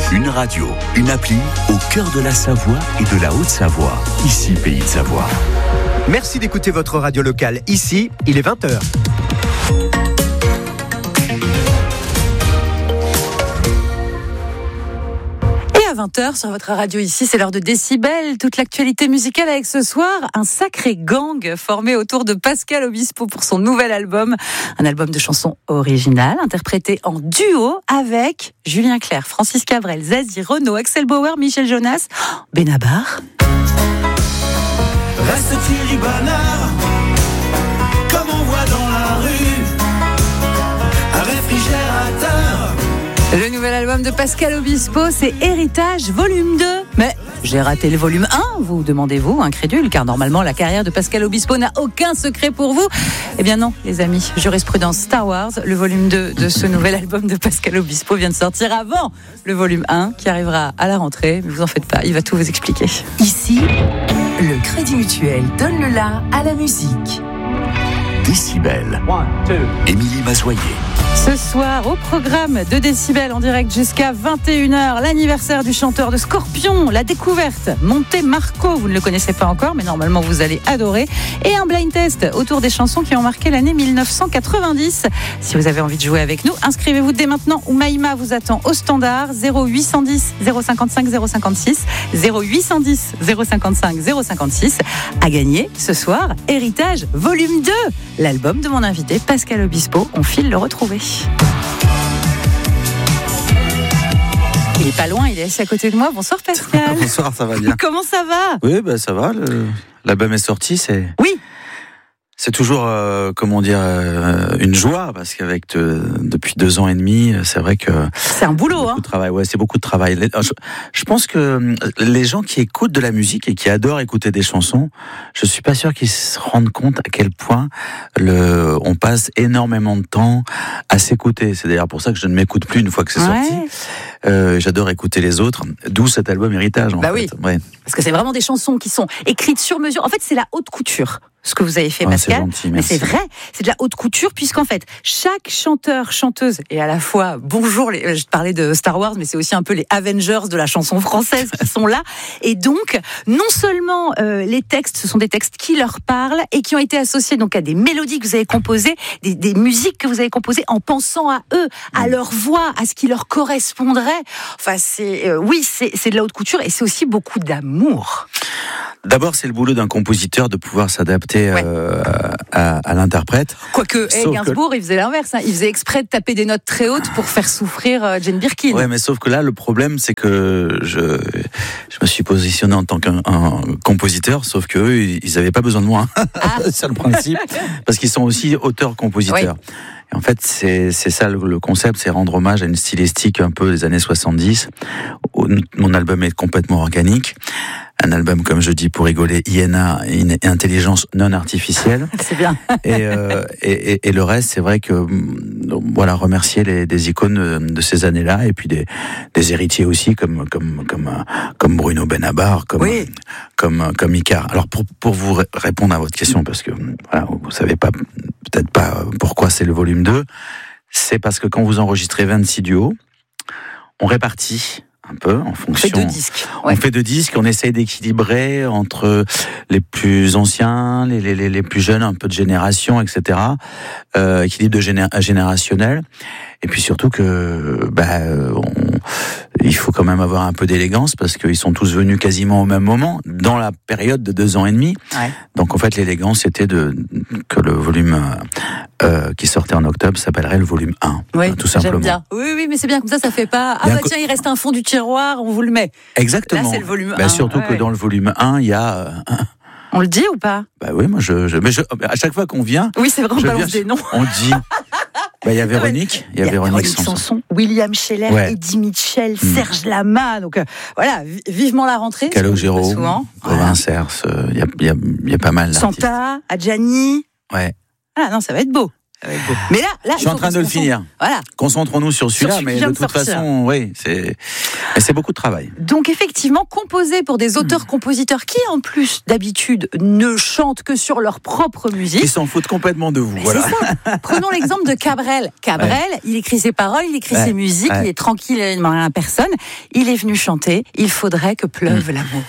Une radio, une appli au cœur de la Savoie et de la Haute-Savoie. Ici, Pays de Savoie. Merci d'écouter votre radio locale. Ici, il est 20h. À 20h sur votre radio ici, c'est l'heure de Décibel. Toute l'actualité musicale avec ce soir un sacré gang formé autour de Pascal Obispo pour son nouvel album. Un album de chansons originales interprété en duo avec Julien Clerc, Francis Cabrel, Zazie, Renaud, Axel Bauer, Michel Jonas, Benabar. Reste Thierry Banard, comme on voit dans la rue, un réfrigérateur. Le nouvel album de Pascal Obispo, c'est Héritage Volume 2. Mais j'ai raté le volume 1, vous demandez-vous, incrédule, car normalement la carrière de Pascal Obispo n'a aucun secret pour vous. Eh bien non, les amis, jurisprudence Star Wars, le volume 2 de ce nouvel album de Pascal Obispo vient de sortir avant le volume 1, qui arrivera à la rentrée. Mais vous en faites pas, il va tout vous expliquer. Ici, le Crédit Mutuel donne le la à la musique. Décibel. Émilie Mazoyer. Ce soir, au programme de Décibel en direct jusqu'à 21h, l'anniversaire du chanteur de Scorpions, la découverte, Monte Marco, vous ne le connaissez pas encore, mais normalement vous allez adorer, et un blind test autour des chansons qui ont marqué l'année 1990. Si vous avez envie de jouer avec nous, inscrivez-vous dès maintenant où Maïma vous attend au standard 0810 055 056 0810 055 056. À gagner ce soir, Héritage Volume 2, l'album de mon invité Pascal Obispo. On file le retrouver. Il est pas loin, il est assis à côté de moi. Bonsoir Pascal. Bonsoir, ça va bien. Comment ça va ? Oui, ça va. L'album est sorti, Oui. C'est toujours, une joie, parce qu'avec depuis 2 ans et demi, c'est vrai que c'est un boulot, beaucoup de travail. Ouais, c'est beaucoup de travail. Je pense que les gens qui écoutent de la musique et qui adorent écouter des chansons, je suis pas sûr qu'ils se rendent compte à quel point on passe énormément de temps à s'écouter. C'est d'ailleurs pour ça que je ne m'écoute plus une fois que c'est sorti. J'adore écouter les autres, d'où cet album Héritage. En fait. Oui. Ouais. Parce que c'est vraiment des chansons qui sont écrites sur mesure. En fait, c'est la haute couture. Ce que vous avez fait, Pascal, c'est gentil, mais c'est vrai, c'est de la haute couture, puisqu'en fait, chaque chanteur, chanteuse, et à la fois, je parlais de Star Wars, mais c'est aussi un peu les Avengers de la chanson française qui sont là, et donc, non seulement les textes, ce sont des textes qui leur parlent, et qui ont été associés donc à des mélodies que vous avez composées, des musiques que vous avez composées en pensant à eux, à leur voix, à ce qui leur correspondrait. Enfin, c'est de la haute couture, et c'est aussi beaucoup d'amour. D'abord, c'est le boulot d'un compositeur de pouvoir s'adapter à l'interprète. Quoique, Gainsbourg, il faisait l'inverse. Il faisait exprès de taper des notes très hautes pour faire souffrir Jane Birkin. Ouais, mais sauf que là, le problème, c'est que je me suis positionné en tant qu'un compositeur, sauf qu'eux, ils n'avaient pas besoin de moi. C'est le principe. Parce qu'ils sont aussi auteurs-compositeurs. Oui. Et en fait, c'est ça le concept, c'est rendre hommage à une stylistique un peu des années 70. Mon album est complètement organique. Un album, comme je dis pour rigoler, INA, intelligence non artificielle. C'est bien. Et le reste, c'est vrai que, remercier des icônes de ces années-là, et puis des héritiers aussi, comme Bruno Benabar, comme Icare. Alors, pour vous répondre à votre question, parce que, vous savez peut-être pas pourquoi c'est le volume 2, c'est parce que quand vous enregistrez 26 duos, on répartit un peu en fonction. On fait 2 disques. On fait 2 disques, on essaye d'équilibrer entre les plus anciens, les plus jeunes, un peu de génération, etc. Équilibre générationnel. Et puis surtout que il faut quand même avoir un peu d'élégance, parce qu'ils sont tous venus quasiment au même moment, dans la période de 2 ans et demi. Ouais. Donc en fait, l'élégance c'était que le volume qui sortait en octobre s'appellerait le volume 1. Oui, tout simplement. J'aime bien. Oui, mais c'est bien, comme ça fait pas. Tiens, il reste un fond du tiroir, on vous le met. Exactement. Là, c'est le volume 1. Surtout que dans le volume 1, il y a. On le dit ou pas ? Oui, moi mais à chaque fois qu'on vient. Oui, c'est vrai, on balance des noms. On dit. Il y a Véronique. Il y a Véronique Sanson. William Scheller, Eddie Mitchell, Serge Lama. Donc vivement la rentrée. Calogero, Robin Cers, il y a pas mal d'artistes. Santa, Adjani. Ouais. Ah non, ça va être beau. Mais là, je suis en train de le finir. Voilà. Concentrons-nous sur celui-là, mais de toute façon, oui, c'est beaucoup de travail. Donc effectivement, composé pour des auteurs-compositeurs qui, en plus d'habitude, ne chantent que sur leur propre musique. Ils s'en foutent complètement de vous. Mais voilà. c'est ça. Prenons l'exemple de Cabrel. Cabrel, il écrit ses paroles, il écrit ses musiques, il est tranquille, il ne demande rien à personne. Il est venu chanter « Il faudrait que pleuve l'amour ».